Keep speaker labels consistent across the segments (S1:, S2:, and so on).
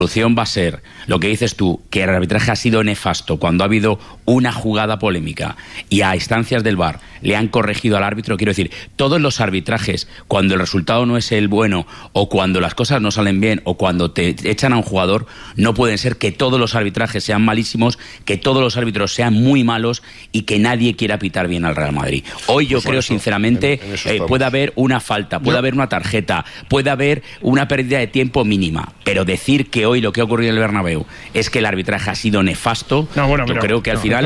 S1: solución va a ser lo que dices tú, que el arbitraje ha sido nefasto cuando ha habido una jugada polémica y a instancias del VAR le han corregido al árbitro. Quiero decir, todos los arbitrajes, cuando el resultado no es el bueno, o cuando las cosas no salen bien, o cuando te echan a un jugador, no pueden ser que todos los arbitrajes sean malísimos, que todos los árbitros sean muy malos y que nadie quiera pitar bien al Real Madrid. Hoy yo creo sinceramente puede haber una falta, puede haber una tarjeta, puede haber una pérdida de tiempo mínima, pero decir que hoy lo que ha ocurrido en el Bernabéu es que el arbitraje ha sido nefasto, yo creo que al final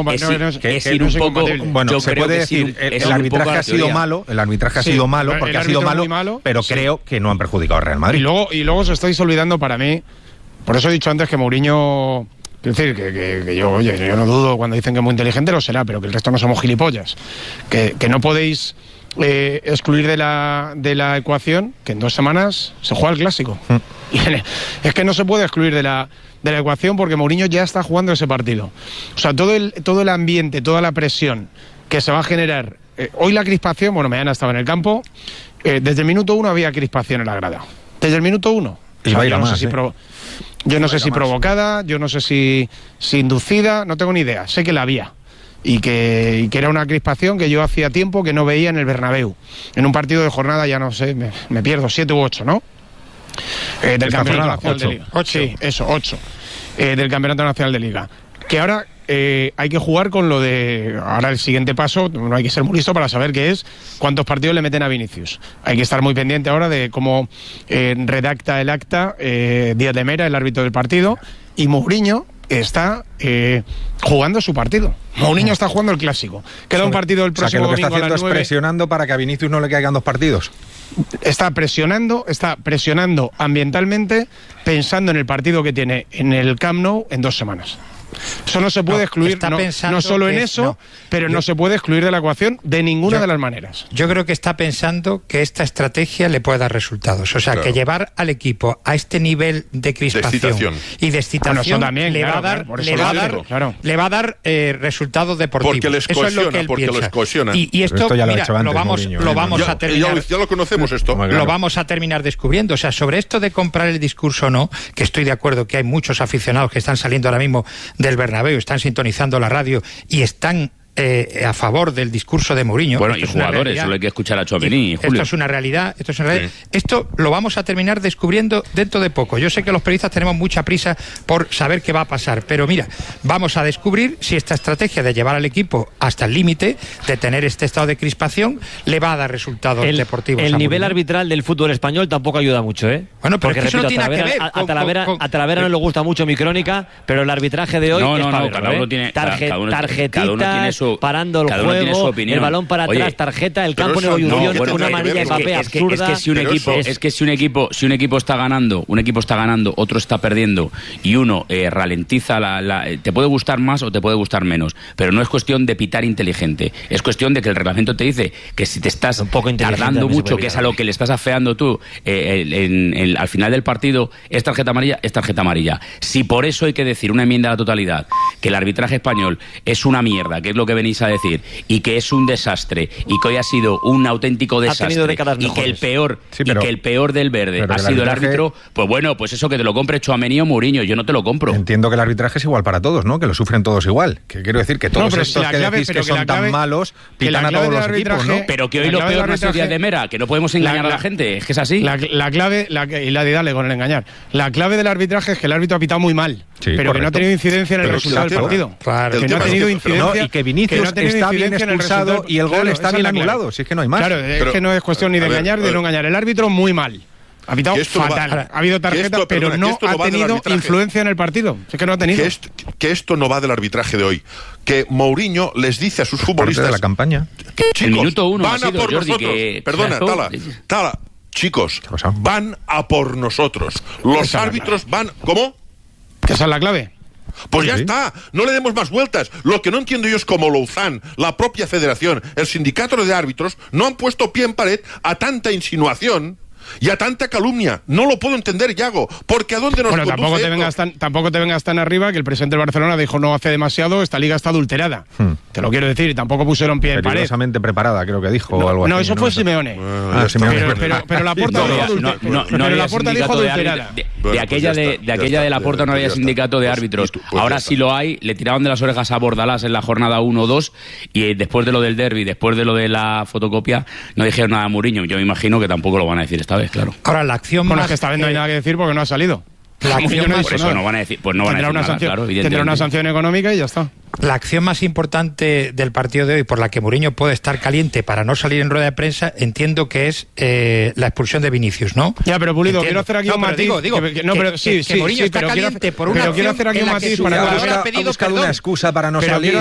S1: es ir un poco...
S2: Bueno, se puede decir, el arbitraje ha sido malo, porque ha sido malo, pero creo que no han perjudicado al Real Madrid.
S3: Y luego os estáis olvidando, para mí, por eso he dicho antes que Mourinho... Quiero decir, que yo no dudo cuando dicen que es muy inteligente, lo será, pero que el resto no somos gilipollas. Que no podéis excluir de la ecuación que en 2 semanas se juega el Clásico. Es que no se puede excluir de la ecuación porque Mourinho ya está jugando ese partido. O sea, todo el ambiente, toda la presión que se va a generar. Hoy la crispación, bueno, mañana estaba en el campo, desde el minuto 1 había crispación en la grada. Desde el minuto 1.
S2: Y va a ir a más,
S3: yo no sé si provocada, yo no sé si inducida, no tengo ni idea. Sé que la había. Y que era una crispación que yo hacía tiempo que no veía en el Bernabéu. En un partido de jornada, ya no sé, me pierdo, 7 u 8, ¿no? Del Campeonato Nacional de Liga. 8. Sí, eso, 8. Del Campeonato Nacional de Liga. Que ahora hay que jugar con lo de... Ahora el siguiente paso, no hay que ser muy listo para saber qué es, cuántos partidos le meten a Vinicius. Hay que estar muy pendiente ahora de cómo redacta el acta Díaz de Mera, el árbitro del partido, y Mourinho está jugando su partido. Mourinho está jugando el Clásico. Queda un partido el próximo domingo a las 9.
S2: Lo que está haciendo es presionando para que a Vinicius no le caigan 2 partidos.
S3: Está presionando ambientalmente, pensando en el partido que tiene en el Camp Nou en 2 semanas. Eso no se puede excluir, no solo en eso, pero no se puede excluir de la ecuación de ninguna de las maneras.
S4: Yo creo que está pensando que esta estrategia le puede dar resultados. O sea, que llevar al equipo a este nivel de crispación y de excitación le va a dar resultados deportivos.
S5: Porque les cohesiona,
S4: Y esto ya lo vamos a terminar.
S5: Ya lo conocemos esto.
S4: Lo vamos a terminar descubriendo. O sea, sobre esto de comprar el discurso o no, que estoy de acuerdo que hay muchos aficionados que están saliendo ahora mismo del Bernabéu, están sintonizando la radio y están a favor del discurso de Mourinho.
S1: Bueno, y jugadores, solo hay que escuchar a Tchouaméni, Julio.
S4: Esto es una realidad. Esto lo vamos a terminar descubriendo dentro de poco. Yo sé que los periodistas tenemos mucha prisa por saber qué va a pasar, pero mira, vamos a descubrir si esta estrategia de llevar al equipo hasta el límite, de tener este estado de crispación, le va a dar resultados deportivos.
S6: El nivel arbitral del fútbol español tampoco ayuda mucho, ¿eh?
S4: Bueno, pero porque,
S6: repito,
S4: eso no tiene que ver.
S6: A Talavera no le gusta mucho mi crónica, pero el arbitraje de hoy es para
S1: cada uno tiene
S6: tarjetitas, parando el juego, el balón para atrás, tarjeta, el campo en evolución, una amarilla de papel absurda.
S1: Es que si un equipo está ganando, otro está perdiendo y uno ralentiza te puede gustar más o te puede gustar menos, pero no es cuestión de pitar inteligente, es cuestión de que el reglamento te dice que si te estás tardando mucho, que es a lo que le estás afeando tú al final del partido, es tarjeta amarilla. Si por eso hay que decir una enmienda a la totalidad, que el arbitraje español es una mierda, que es lo que venís a decir, y que es un desastre, y que hoy ha sido un auténtico desastre, y que el peor del verde ha sido el árbitro, pues bueno, pues eso, que te lo compre Tchouaméni o Mourinho, yo no te lo compro.
S2: Entiendo que el arbitraje es igual para todos, ¿no? Que lo sufren todos igual. Que quiero decir que todos estos que decís que son tan malos pitan a todos los equipos, ¿no?
S1: Pero que hoy lo peor no es Díaz de Mera, que no podemos engañar a la gente, es que es así.
S3: La clave, y la de dale con el engañar, la clave del arbitraje es que el árbitro ha pitado muy mal, pero que no ha tenido incidencia en el resultado del partido.
S4: Claro.
S3: Que no ha tenido incidencia.
S2: Y que Vinicius está bien expulsado y el gol está bien anulado, si es que no hay más.
S3: Claro, es que no es cuestión ni de engañar ni de no engañar. El árbitro muy mal. Ha pitado fatal. Ha habido tarjetas, pero no ha tenido influencia en el partido. Es que no ha tenido.
S5: Que esto no va del arbitraje de hoy. Que Mourinho les dice a sus futbolistas...
S2: de la campaña.
S5: Chicos,
S1: el minuto 1
S5: van a por nosotros. Perdona, Tala. Chicos, van a por nosotros. Los árbitros van... ¿Cómo?
S3: ¿Que esa es la clave?
S5: Pues ya está, no le demos más vueltas. Lo que no entiendo yo es cómo Louzán, la propia federación, el sindicato de árbitros, no han puesto pie en pared a tanta insinuación y a tanta calumnia. No lo puedo entender, Yago, porque ¿a dónde nos conduce
S3: tampoco te vengas tan arriba, que el presidente del Barcelona dijo no hace demasiado, esta liga está adulterada. Te lo quiero decir, y tampoco pusieron pie en pared.
S2: Peligrosamente preparada, creo que dijo, o algo así.
S3: No, eso fue Simeone. Pero Laporta dijo adulterada.
S1: De aquella de Laporta no había sindicato de árbitros. Ahora sí lo hay, le tiraron de las orejas a Bordalás en la jornada 1-2, y después de lo del derbi, después de lo de la fotocopia, no dijeron nada a Mourinho. Yo me imagino que tampoco lo van a decir esta vez, claro.
S4: Ahora, la acción
S3: más... que esta vez no hay nada que decir porque no ha salido.
S1: La acción por eso no van a decir, pues no van a decir nada, claro,
S3: tendrá una sanción económica y ya está.
S4: La acción más importante del partido de hoy, por la que Mourinho puede estar caliente para no salir en rueda de prensa, entiendo que es la expulsión de Vinicius, ¿no?
S3: Ya, pero Pulido, quiero hacer aquí un matiz.
S4: Que Mourinho está caliente por una acción.
S3: Quiero hacer aquí un matiz para
S2: ha buscado una excusa para no salir.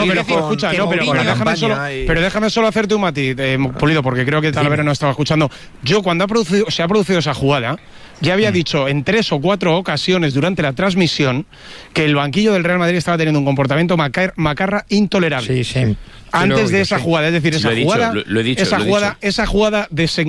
S3: Pero déjame solo hacerte un matiz, Pulido, porque creo que Talavera no estaba escuchando. Yo, cuando se ha producido esa jugada, ya había dicho en 3 o 4 ocasiones durante la transmisión que el banquillo del Real Madrid estaba teniendo un comportamiento macarra intolerable.
S4: Sí.
S3: Antes de esa jugada, es decir, esa jugada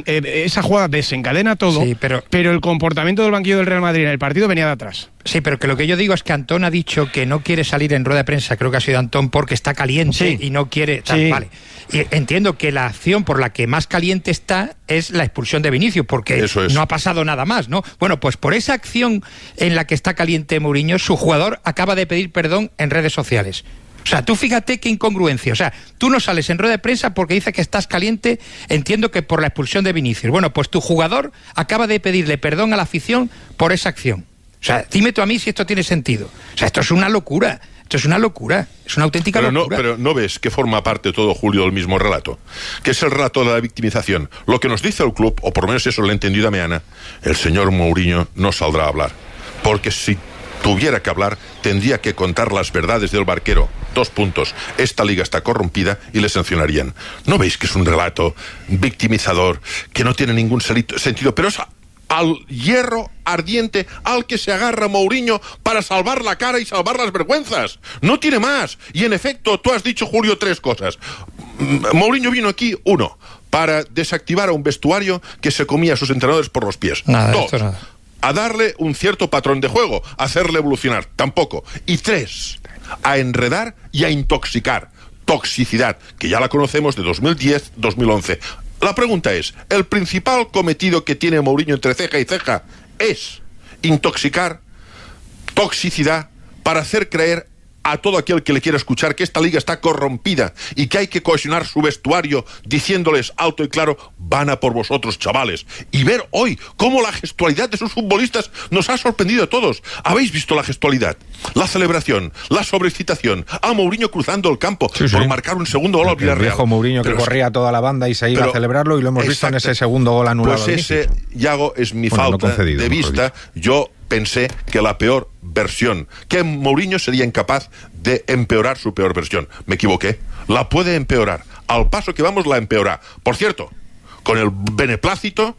S3: desencadena todo, pero el comportamiento del banquillo del Real Madrid en el partido venía de atrás.
S4: Sí, pero que lo que yo digo es que Antón ha dicho que no quiere salir en rueda de prensa, creo que ha sido Antón, porque está caliente y no quiere... Vale. Y entiendo que la acción por la que más caliente está es la expulsión de Vinicius, porque no ha pasado nada más, ¿no? Bueno, pues por esa acción en la que está caliente Mourinho, su jugador acaba de pedir perdón en redes sociales. O sea, tú fíjate qué incongruencia. O sea, tú no sales en rueda de prensa porque dice que estás caliente, entiendo que por la expulsión de Vinicius. Bueno, pues tu jugador acaba de pedirle perdón a la afición por esa acción. O sea, dime tú a mí si esto tiene sentido. O sea, esto es una locura. Esto es una locura, es una auténtica locura.
S5: Pero no ves que forma parte todo, Julio, del mismo relato, que es el relato de la victimización. Lo que nos dice el club, o por lo menos eso lo he entendido a Meana, el señor Mourinho no saldrá a hablar, porque si tuviera que hablar, tendría que contar las verdades del barquero. 2 puntos. Esta liga está corrompida y le sancionarían. ¿No veis que es un relato victimizador, que no tiene ningún sentido? Pero es al hierro ardiente al que se agarra Mourinho para salvar la cara y salvar las vergüenzas. No tiene más. Y en efecto, tú has dicho, Julio, 3 cosas. Mourinho vino aquí, 1, para desactivar a un vestuario que se comía a sus entrenadores por los pies. 2, a darle un cierto patrón de juego, a hacerle evolucionar. Tampoco. Y 3, a enredar y a intoxicar. Toxicidad, que ya la conocemos de 2010-2011. La pregunta es, ¿el principal cometido que tiene Mourinho entre ceja y ceja es intoxicar, toxicidad, para hacer creer a todo aquel que le quiera escuchar que esta liga está corrompida y que hay que cohesionar su vestuario diciéndoles alto y claro, van a por vosotros, chavales? Y ver hoy cómo la gestualidad de sus futbolistas nos ha sorprendido a todos. ¿Habéis visto la gestualidad? La celebración, la sobreexcitación, a Mourinho cruzando el campo por marcar un segundo gol al Villarreal.
S2: El viejo Mourinho que corría toda la banda y se iba a celebrarlo, y lo hemos visto en ese segundo gol anulado.
S5: Pues ese, Yago, es mi falta de vista. Yo pensé que la peor versión, que Mourinho sería incapaz de empeorar su peor versión. Me equivoqué. La puede empeorar. Al paso que vamos, la empeora. Por cierto, con el beneplácito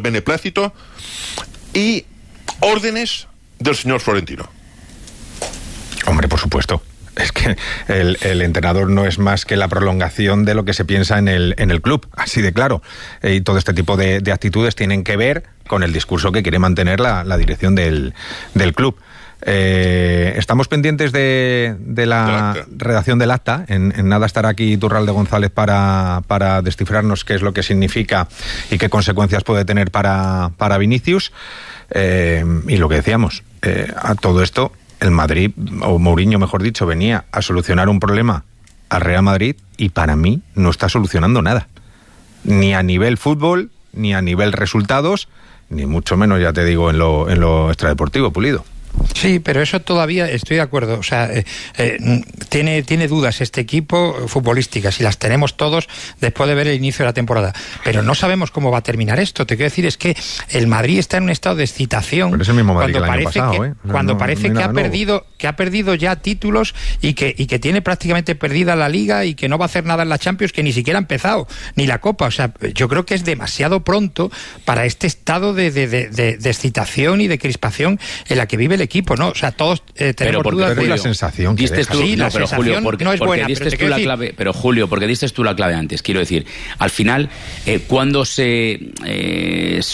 S5: y órdenes del señor Florentino.
S2: Hombre, por supuesto. Es que el entrenador no es más que la prolongación de lo que se piensa en el club, así de claro. Y todo este tipo de actitudes tienen que ver con el discurso que quiere mantener la dirección del club. Estamos pendientes de la redacción del acta. En nada estará aquí Turralde González para descifrarnos qué es lo que significa y qué consecuencias puede tener para Vinicius. Y lo que decíamos, a todo esto, el Madrid, o Mourinho mejor dicho, venía a solucionar un problema al Real Madrid, y para mí no está solucionando nada. Ni a nivel fútbol, ni a nivel resultados, ni mucho menos, ya te digo, en lo extradeportivo, Pulido.
S4: Sí, pero eso todavía estoy de acuerdo. O sea, tiene dudas este equipo futbolísticas, y las tenemos todos después de ver el inicio de la temporada. Pero no sabemos cómo va a terminar esto. Te quiero decir, es que el Madrid está en un estado de excitación.
S2: Pero es el mismo Madrid que el año pasado,
S4: cuando parece que ha perdido ya títulos y que tiene prácticamente perdida la Liga y que no va a hacer nada en la Champions, que ni siquiera ha empezado, ni la Copa. O sea, yo creo que es demasiado pronto para este estado de excitación y de crispación en la que vive el equipo, ¿no? O sea, todos tenemos dudas de
S2: la sensación que
S1: diste tú,
S4: la sensación no es buena,
S1: diste tú la clave, pero Julio, porque diste tú la clave antes, quiero decir, al final, cuando se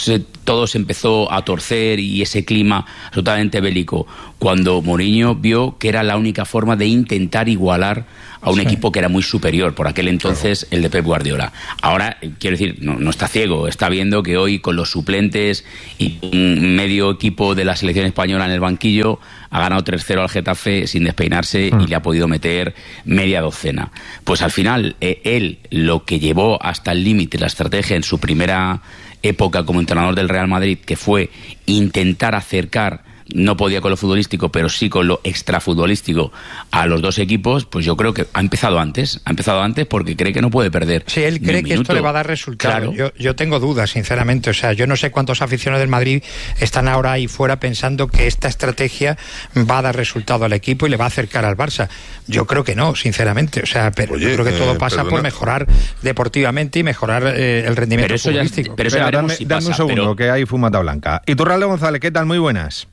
S1: todo se empezó a torcer y ese clima absolutamente bélico, cuando Mourinho vio que era la única forma de intentar igualar a un equipo que era muy superior por aquel entonces, el de Pep Guardiola. Ahora, quiero decir, no está ciego, está viendo que hoy con los suplentes y un medio equipo de la selección española en el banquillo ha ganado 3-0 al Getafe sin despeinarse y le ha podido meter media docena. Pues al final, él lo que llevó hasta el límite la estrategia en su primera época como entrenador del Real Madrid, que fue intentar acercar, no podía con lo futbolístico, pero sí con lo extrafutbolístico a los dos equipos, pues yo creo que ha empezado antes porque cree que no puede perder.
S4: Sí, él cree que esto le va a dar resultado. Claro. Yo tengo dudas, sinceramente, o sea, yo no sé cuántos aficionados del Madrid están ahora ahí fuera pensando que esta estrategia va a dar resultado al equipo y le va a acercar al Barça. Yo creo que no, sinceramente, o sea, pero yo creo que todo pasa por mejorar deportivamente y mejorar el rendimiento futbolístico.
S2: Pero dame un segundo, que hay fumata blanca. Iturralde González, ¿qué tal? Muy buenas.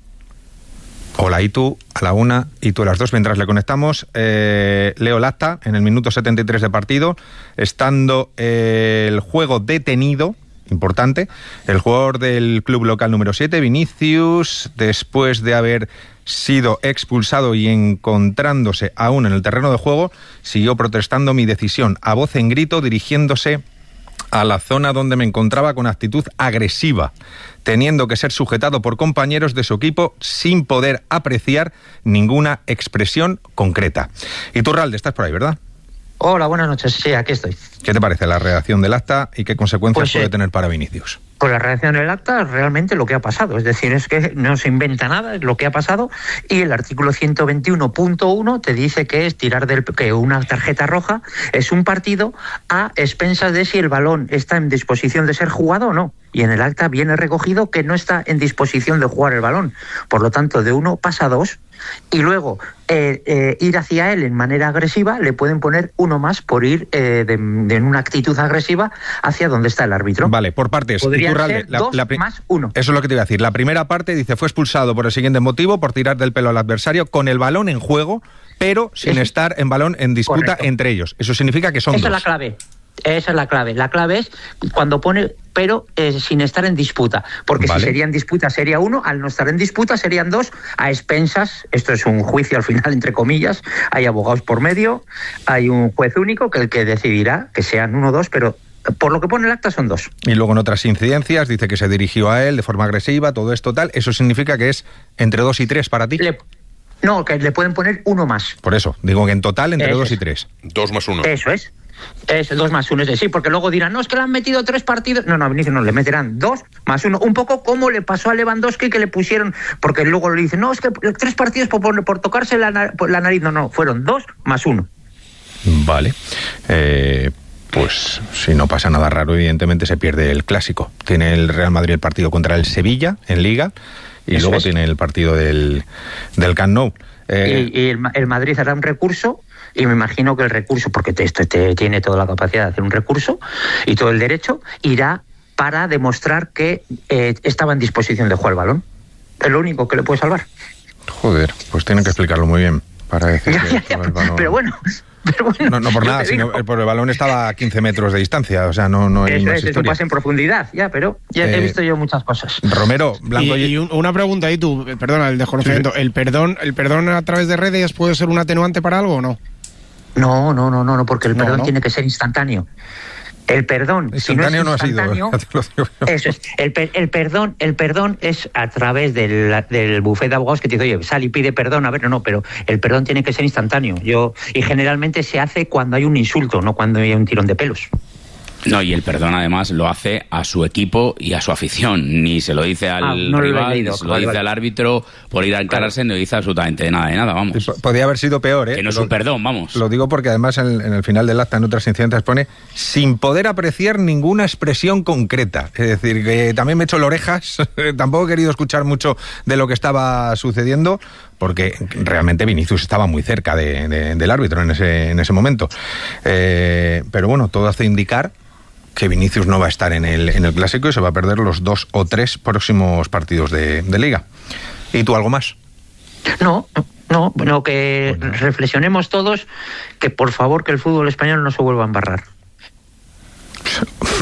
S2: Hola, y tú a la una y tú a las dos, mientras le conectamos. Leo el acta en el minuto 73 de partido, estando el juego detenido, importante, el jugador del club local número 7, Vinicius, después de haber sido expulsado y encontrándose aún en el terreno de juego, siguió protestando mi decisión a voz en grito, dirigiéndose a la zona donde me encontraba con actitud agresiva, teniendo que ser sujetado por compañeros de su equipo sin poder apreciar ninguna expresión concreta. Iturralde, estás por ahí, ¿verdad?
S7: Hola, buenas noches. Sí, aquí estoy.
S2: ¿Qué te parece la redacción del acta y qué consecuencias puede tener para Vinicius?
S7: Pues la redacción del acta es realmente lo que ha pasado. Es decir, es que no se inventa nada, es lo que ha pasado. Y el artículo 121.1 te dice que es que una tarjeta roja es un partido a expensas de si el balón está en disposición de ser jugado o no. Y en el acta viene recogido que no está en disposición de jugar el balón. Por lo tanto, de 1 pasa a 2. Y luego ir hacia él en manera agresiva, le pueden poner 1 más por ir en una actitud agresiva hacia donde está el árbitro.
S2: Vale, por partes.
S7: Podrían ser 2 más 1.
S2: Eso es lo que te iba a decir. La primera parte dice, fue expulsado por el siguiente motivo, por tirar del pelo al adversario con el balón en juego, pero sin estar en balón en disputa. Correcto. Entre ellos. Eso significa que son 2.
S7: Esa es la clave. Esa es la clave. La clave es cuando pone pero sin estar en disputa. Porque si sería en disputa sería 1, al no estar en disputa serían 2, a expensas. Esto es un juicio al final, entre comillas. Hay abogados por medio, hay un juez único que el que decidirá que sean 1 o 2, pero por lo que pone el acta son 2.
S2: Y luego en otras incidencias dice que se dirigió a él de forma agresiva, todo esto tal. ¿Eso significa que es entre 2 y 3 para ti?
S7: No, que le pueden poner 1 más.
S2: Por eso, digo que en total entre 2 y 3.
S5: 2 más 1.
S7: Eso es. Es 2 más 1, sí, porque luego dirán, no, es que le han metido 3 partidos. No, Vinicius no, le meterán 2 más 1. Un poco como le pasó a Lewandowski, que le pusieron, porque luego le dicen, no, es que 3 partidos por tocarse la nariz. No, fueron 2 más 1.
S2: Vale. Pues si no pasa nada raro, evidentemente se pierde el clásico. Tiene el Real Madrid el partido contra el Sevilla en Liga y luego tiene el partido del Camp Nou.
S7: Y el Madrid hará un recurso. Y me imagino que el recurso, porque tiene toda la capacidad de hacer un recurso y todo el derecho, irá para demostrar que estaba en disposición de jugar el balón. Es lo único que le puede salvar.
S2: Joder, pues tienen que explicarlo muy bien para decir que el balón...
S7: Pero bueno,
S2: no por nada, sino por el balón estaba a 15 metros de distancia, o sea, no hay más historia.
S7: Es un pase en profundidad, pero he visto yo muchas cosas.
S2: Romero, Blanco...
S3: Y una pregunta ahí tú, perdona, el desconocimiento. Sí. ¿El perdón a través de redes puede ser un atenuante para algo o no?
S7: No, porque el perdón tiene que ser instantáneo. El perdón,
S2: instantáneo si no es instantáneo,
S7: no ha sido. Eso es. El perdón es a través del bufete de abogados que te dice, oye, sal y pide perdón. A ver, no, pero el perdón tiene que ser instantáneo. Y generalmente se hace cuando hay un insulto, no cuando hay un tirón de pelos.
S1: No, y el perdón además lo hace a su equipo y a su afición. Ni se lo dice al rival, ni se lo dice al árbitro por ir a encararse, no dice absolutamente nada, vamos.
S2: Podría haber sido peor, ¿eh?
S1: Que no es un perdón, vamos.
S2: Lo digo porque además en el final del acta, en otras incidencias, pone sin poder apreciar ninguna expresión concreta. Es decir, que también me echo las orejas, tampoco he querido escuchar mucho de lo que estaba sucediendo, porque realmente Vinicius estaba muy cerca del árbitro en ese momento. Pero bueno, todo hace indicar que Vinicius no va a estar en el Clásico y se va a perder los 2 o 3 próximos partidos de Liga. ¿Y tú algo más?
S7: No, que reflexionemos todos que por favor que el fútbol español no se vuelva a embarrar.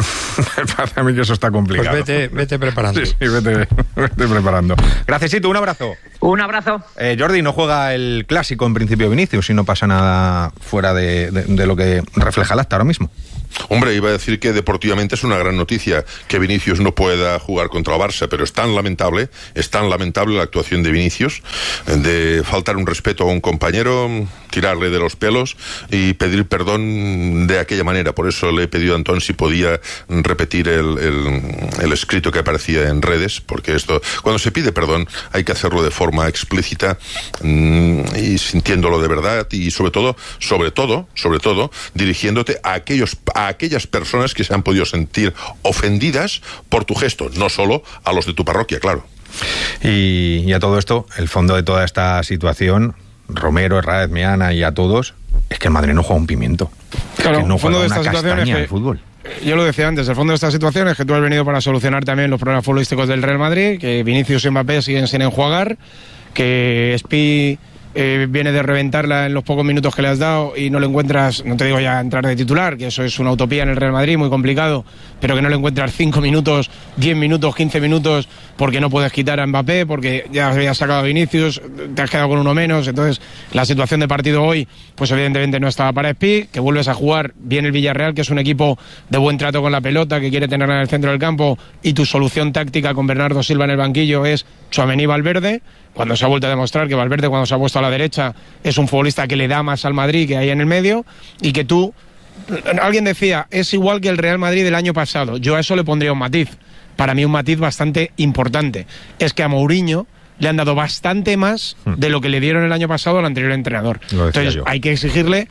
S2: Me parece a mí que eso está complicado.
S4: Pues vete preparando.
S2: Sí, vete preparando. Gracias, Itu, un abrazo.
S7: Un abrazo.
S2: Jordi, no juega el clásico en principio Vinicius y no pasa nada fuera de lo que refleja el acta ahora mismo.
S5: Hombre, iba a decir que deportivamente es una gran noticia que Vinicius no pueda jugar contra el Barça, pero es tan lamentable la actuación de Vinicius, de faltar un respeto a un compañero, tirarle de los pelos y pedir perdón de aquella manera. Por eso le he pedido a Antón si podía repetir el escrito que aparecía en redes, porque esto, cuando se pide perdón, hay que hacerlo de forma explícita y sintiéndolo de verdad, y sobre todo, dirigiéndote a aquellas personas que se han podido sentir ofendidas por tu gesto, no solo a los de tu parroquia, claro.
S2: Y a todo esto, el fondo de toda esta situación, Romero, Herráez, Meana y a todos, es que el Madrid no juega un pimiento.
S3: Claro,
S2: que no
S3: el fondo
S2: juega
S3: de esta situación es que
S2: el fútbol.
S3: Yo lo decía antes, el fondo de esta situación es que tú has venido para solucionar también los problemas futbolísticos del Real Madrid, que Vinicius y Mbappé siguen sin enjuagar, que Spi viene de reventarla en los pocos minutos que le has dado y no le encuentras, no te digo ya entrar de titular, que eso es una utopía en el Real Madrid, muy complicado, pero que no le encuentras 5 minutos, 10 minutos, 15 minutos, porque no puedes quitar a Mbappé, porque ya habías sacado a Vinicius, te has quedado con uno menos. Entonces la situación de partido hoy, pues evidentemente no estaba para Spi, que vuelves a jugar bien el Villarreal, que es un equipo de buen trato con la pelota, que quiere tenerla en el centro del campo, y tu solución táctica con Bernardo Silva en el banquillo es Tchouaméni y Valverde, cuando se ha vuelto a demostrar que Valverde, cuando se ha puesto a la derecha, es un futbolista que le da más al Madrid que hay en el medio, y que tú, alguien decía, es igual que el Real Madrid del año pasado. Yo a eso le pondría un matiz, para mí un matiz bastante importante, es que a Mourinho le han dado bastante más de lo que le dieron el año pasado al anterior entrenador. Entonces hay que exigirle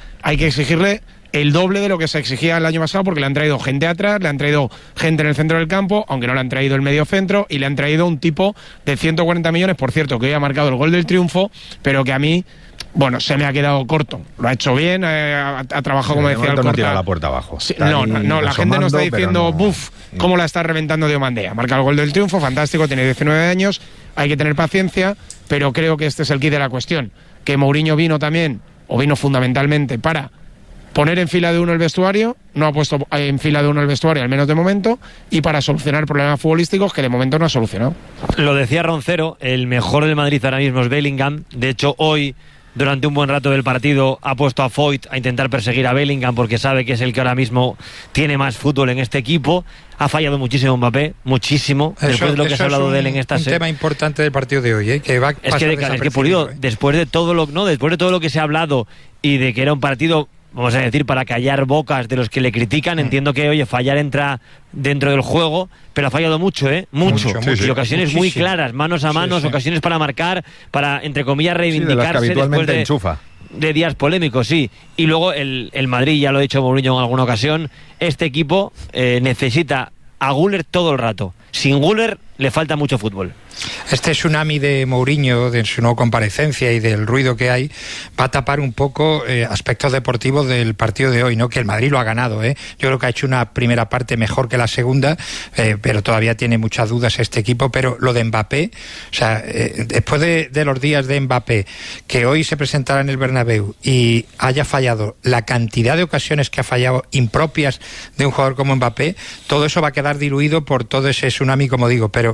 S3: el doble de lo que se exigía el año pasado, porque le han traído gente atrás, le han traído gente en el centro del campo, aunque no le han traído el medio centro, y le han traído un tipo de 140 millones, por cierto, que hoy ha marcado el gol del triunfo, pero que a mí, bueno, se me ha quedado corto. Lo ha hecho bien, ha trabajado, como decía el Corta.
S2: No tira la puerta abajo.
S3: Sí, no, la gente no está diciendo, cómo la está reventando Diomandé. Ha marcado el gol del triunfo, fantástico, tiene 19 años, hay que tener paciencia, pero creo que este es el quid de la cuestión, que Mourinho vino fundamentalmente para poner en fila de uno el vestuario, no ha puesto en fila de uno el vestuario, al menos de momento, y para solucionar problemas futbolísticos que de momento no ha solucionado.
S6: Lo decía Roncero, el mejor del Madrid ahora mismo es Bellingham. De hecho, hoy, durante un buen rato del partido, ha puesto a Foyt a intentar perseguir a Bellingham, porque sabe que es el que ahora mismo tiene más fútbol en este equipo. Ha fallado muchísimo Mbappé, muchísimo, después de lo que se ha hablado de él en esta
S4: serie. Un tema importante del partido de hoy, que va a pasar desapercibido. Es que Pulido, después de todo lo que se ha hablado y de que era un partido, vamos a decir, para callar bocas de los que le critican, entiendo que, oye, fallar entra dentro del juego, pero ha fallado mucho, Mucho. Y ocasiones muy claras, manos a manos, ocasiones para marcar, para, entre comillas, reivindicarse después de días polémicos, sí. Y luego el Madrid, ya lo ha dicho Mourinho en alguna ocasión, este equipo necesita a Güler todo el rato. Sin Güler le falta mucho fútbol. Este tsunami de Mourinho, de su no comparecencia y del ruido que hay, va a tapar un poco aspectos deportivos del partido de hoy, ¿no? Que el Madrid lo ha ganado, Yo creo que ha hecho una primera parte mejor que la segunda, pero todavía tiene muchas dudas este equipo. Pero lo de Mbappé, o sea, después de los días de Mbappé, que hoy se presentará en el Bernabéu y haya fallado la cantidad de ocasiones que ha fallado impropias de un jugador como Mbappé, todo eso va a quedar diluido por todo ese tsunami, como digo. Pero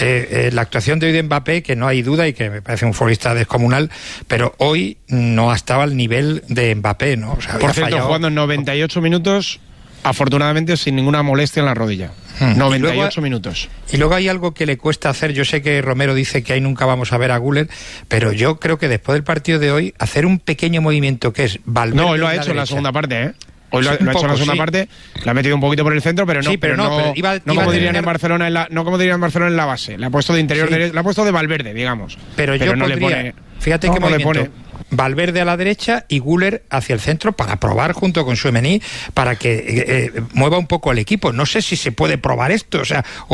S4: la actuación de hoy de Mbappé, que no hay duda y que me parece un futbolista descomunal, pero hoy no estaba al nivel de Mbappé, ¿no? O sea,
S3: por cierto, jugando en 98 minutos, afortunadamente sin ninguna molestia en la rodilla. 98 minutos.
S4: Y luego hay algo que le cuesta hacer. Yo sé que Romero dice que ahí nunca vamos a ver a Güler, pero yo creo que después del partido de hoy, hacer un pequeño movimiento que es Valverde.
S3: No, él lo ha hecho en la segunda parte, Hoy lo ha hecho en la segunda parte, la ha metido un poquito por el centro, pero no, no como dirían en Barcelona en la base. La ha puesto de interior, la ha puesto de Valverde, digamos.
S4: Pero yo no le pone. Fíjate qué movimiento. Valverde a la derecha y Güler hacia el centro para probar junto con Tchouaméni, para que mueva un poco el equipo. No sé si se puede probar esto,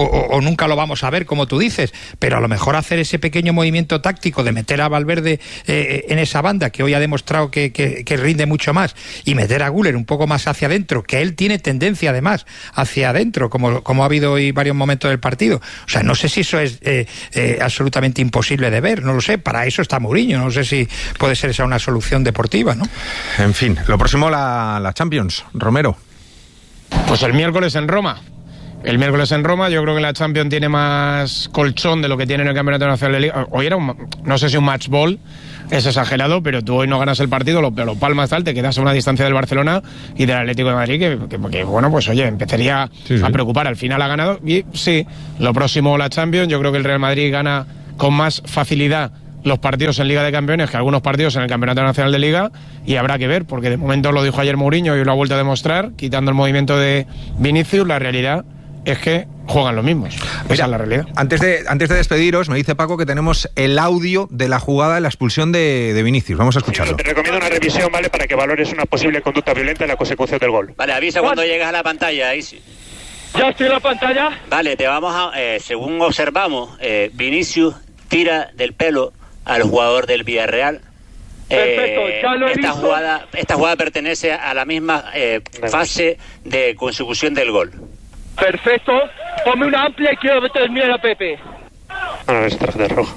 S4: o nunca lo vamos a ver, como tú dices, pero a lo mejor hacer ese pequeño movimiento táctico de meter a Valverde en esa banda, que hoy ha demostrado que rinde mucho más, y meter a Güler un poco más hacia adentro, que él tiene tendencia además hacia adentro, como ha habido hoy varios momentos del partido. O sea, no sé si eso es absolutamente imposible de ver, no lo sé, para eso está Mourinho, no sé si puede ser esa una solución deportiva, ¿no?
S2: En fin, lo próximo la Champions, Romero.
S3: Pues el miércoles en Roma. el miércoles en Roma. Yo creo que la Champions tiene más colchón de lo que tiene en el Campeonato Nacional de Liga. Hoy era no sé si un match ball, es exagerado, pero tú hoy no ganas el partido, lo palmas tal, te quedas a una distancia del Barcelona y del Atlético de Madrid que bueno, pues oye, empezaría a preocupar. Al final ha ganado y sí, lo próximo la Champions. Yo creo que el Real Madrid gana con más facilidad los partidos en Liga de Campeones que algunos partidos en el Campeonato Nacional de Liga, y habrá que ver, porque de momento lo dijo ayer Mourinho y lo ha vuelto a demostrar, quitando el movimiento de Vinicius, la realidad es que juegan los mismos. Esa es la realidad.
S2: Antes de despediros, me dice Paco que tenemos el audio de la jugada de la expulsión de Vinicius. Vamos a escucharlo.
S8: Te recomiendo una revisión, ¿vale? Para que valores una posible conducta violenta en la consecución del gol.
S9: Vale, avisa cuando llegas a la pantalla, Isi.
S8: Ya estoy en la pantalla.
S9: Vale, te vamos a... según observamos, Vinicius tira del pelo al jugador del Villarreal.
S8: Perfecto, ya lo he visto.
S9: Esta jugada pertenece a la misma fase de consecución del gol.
S8: Perfecto, ponme una amplia y quiero determinar a Pepe. A ver, tarjeta roja.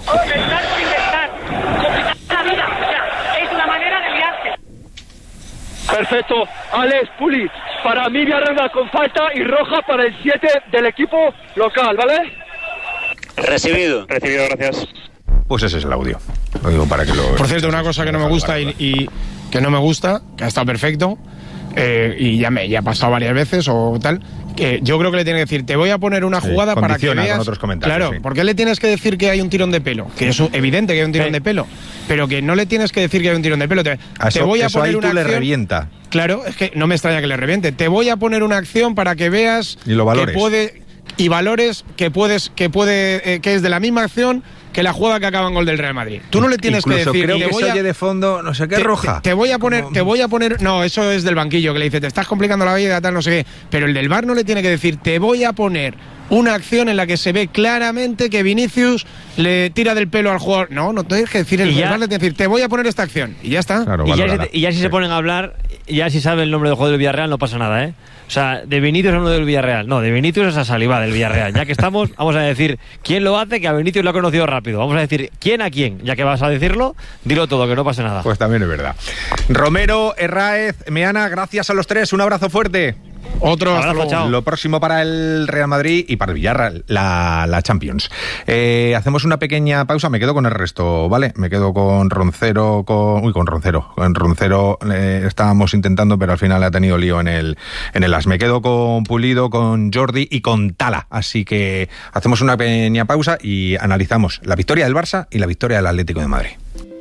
S8: Es una manera de liarse. Perfecto, Alex, Puli, para mí Villarreal con falta y roja para el 7 del equipo local, ¿vale?
S9: Recibido, gracias.
S2: Pues ese es el audio. Lo digo para que lo...
S3: Por cierto, una cosa que no me gusta y que no me gusta, que ha estado perfecto, y ya ha pasado varias veces o tal, que yo creo que le tiene que decir, te voy a poner una jugada para que veas...
S2: con otros comentarios.
S3: Claro,
S2: sí.
S3: ¿Por qué le tienes que decir que hay un tirón de pelo? Que es evidente que hay un tirón de pelo, pero que no le tienes que decir que hay un tirón de pelo. Te voy a poner una acción...
S2: le revienta.
S3: Claro, es que no me extraña que le reviente. Te voy a poner una acción para que veas...
S2: Y lo valores.
S3: Y valores que es de la misma acción que la jugada que acaba en gol del Real Madrid. Tú no le tienes que decir...
S2: creo que se oye de fondo, no sé qué, roja.
S3: Te voy a poner... No, eso es del banquillo, que le dice, te estás complicando la vida, tal, no sé qué. Pero el del VAR no le tiene que decir, te voy a poner una acción en la que se ve claramente que Vinicius le tira del pelo al jugador. No tienes que decir, el VAR le tiene que decir, te voy a poner esta acción. Y ya está.
S2: Claro,
S6: y ya si se ponen a hablar, ya si sabe el nombre del jugador del Villarreal, no pasa nada, ¿eh? O sea, de Vinicius es uno del Villarreal. No, de Vinicius es a Saliba del Villarreal. Ya que estamos, vamos a decir quién lo hace, que a Vinicius lo ha conocido rápido. Vamos a decir quién a quién. Ya que vas a decirlo, dilo todo, que no pase nada.
S2: Pues también es verdad. Romero, Herráez, Meana, gracias a los tres. Un abrazo fuerte.
S3: Otro, hasta luego.
S6: Chao.
S2: Lo próximo para el Real Madrid y para el Villarreal, la Champions. Hacemos una pequeña pausa, me quedo con el resto, ¿vale? Me quedo con Roncero, con Roncero. Con Roncero estábamos intentando, pero al final ha tenido lío en el as. Me quedo con Pulido, con Jordi y con Tala. Así que hacemos una pequeña pausa y analizamos la victoria del Barça y la victoria del Atlético de Madrid.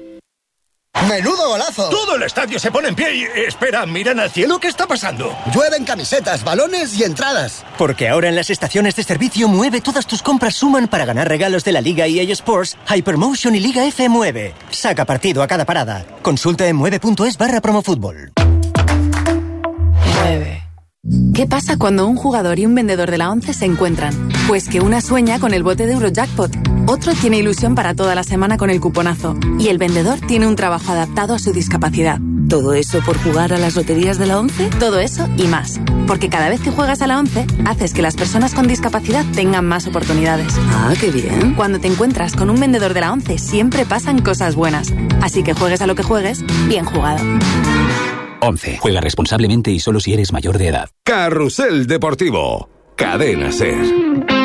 S10: ¡Menudo golazo!
S11: Todo el estadio se pone en pie y... Espera, ¿miran al cielo? ¿Qué está pasando?
S10: Llueven camisetas, balones y entradas.
S12: Porque ahora en las estaciones de servicio Mueve todas tus compras suman para ganar regalos de la Liga EA Sports, Hypermotion y Liga F Mueve. Saca partido a cada parada. Consulta en mueve.es/promofutbol.
S13: Mueve. ¿Qué pasa cuando un jugador y un vendedor de la ONCE se encuentran? Pues que una sueña con el bote de Eurojackpot, otro tiene ilusión para toda la semana con el cuponazo y el vendedor tiene un trabajo adaptado a su discapacidad. ¿Todo eso por jugar a las loterías de la ONCE? Todo eso y más. Porque cada vez que juegas a la ONCE, haces que las personas con discapacidad tengan más oportunidades.
S14: Ah, qué bien.
S13: Cuando te encuentras con un vendedor de la ONCE, siempre pasan cosas buenas. Así que juegues a lo que juegues, bien jugado.
S15: 11. Juega responsablemente y solo si eres mayor de edad.
S16: Carrusel Deportivo. Cadena SER.